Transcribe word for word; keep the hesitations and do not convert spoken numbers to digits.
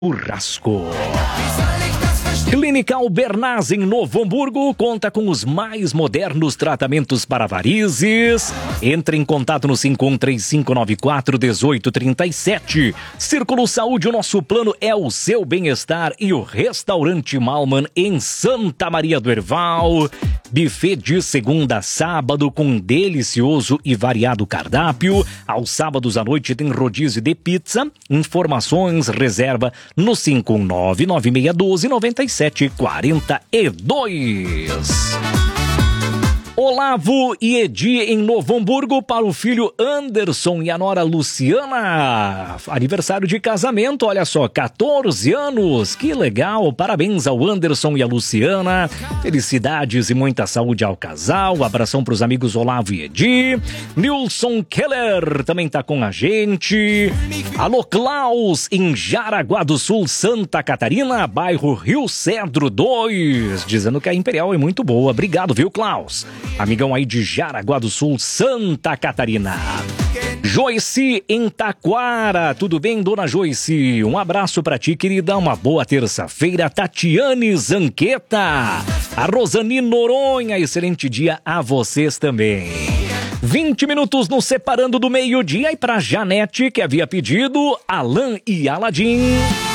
Churrasco. Clínica Albernaz em Novo Hamburgo conta com os mais modernos tratamentos para varizes. Entre em contato no cinco um três cinco nove quatro um oito três sete. Círculo Saúde, o nosso plano é o seu bem-estar. E o Restaurante Malman em Santa Maria do Herval. Buffet de segunda a sábado com um delicioso e variado cardápio. Aos sábados à noite tem rodízio de pizza. Informações, reserva no cinco um nove nove seis um dois nove sete quatro dois. Olavo e Edi em Novo Hamburgo para o filho Anderson e a nora Luciana. Aniversário de casamento, olha só, quatorze anos. Que legal, parabéns ao Anderson e a Luciana. Felicidades e muita saúde ao casal. Abração para os amigos Olavo e Edi. Nilson Keller também tá com a gente. Alô, Klaus, em Jaraguá do Sul, Santa Catarina, bairro Rio Cedro dois. Dizendo que a Imperial é muito boa. Obrigado, viu, Klaus? Amigão aí de Jaraguá do Sul, Santa Catarina. Joyce em Taquara, tudo bem, dona Joyce? Um abraço pra ti, querida, uma boa terça-feira. Tatiane Zanqueta, a Rosani Noronha, excelente dia a vocês também. vinte minutos nos separando do meio-dia e pra Janete, que havia pedido Alan e Aladim.